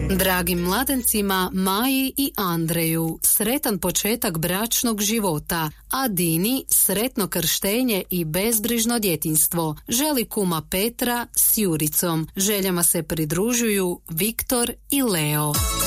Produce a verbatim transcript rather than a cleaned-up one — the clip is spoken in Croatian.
Dragim mladencima Maji i Andreju sretan početak bračnog života, a Dini sretno krštenje i bezbrižno djetinjstvo. Želi kuma Petra s Juricom. Željama se pridružuju Viktor i Leo.